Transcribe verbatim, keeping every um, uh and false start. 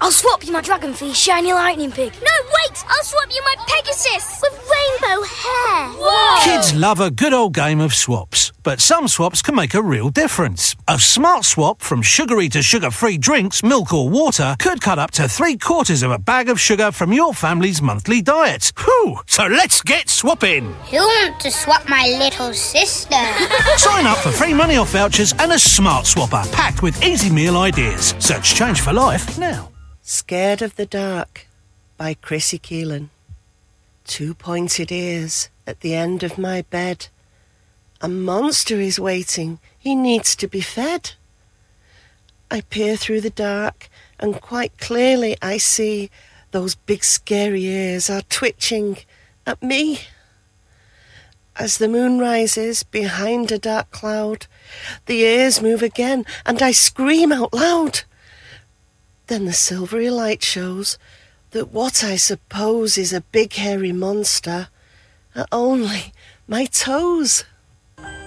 I'll swap you my dragon for your shiny lightning pig. No, wait! I'll swap you my Pegasus with rainbow hair. Whoa! Kids love a good old game of swaps, but some swaps can make a real difference. A smart swap from sugary to sugar-free drinks, milk or water could cut up to three quarters of a bag of sugar from your family's monthly diet. Whew! So let's get swapping. Who wants to swap my little sister? Sign up for free money off vouchers and a smart swapper packed with easy meal ideas. Search Change for Life now. Scared of the Dark by Chrissy Keelan. Two pointed ears at the end of my bed. A monster is waiting. He needs to be fed. I peer through the dark and quite clearly I see those big scary ears are twitching at me. As the moon rises behind a dark cloud, the ears move again and I scream out loud. Then the silvery light shows that what I suppose is a big hairy monster are only my toes.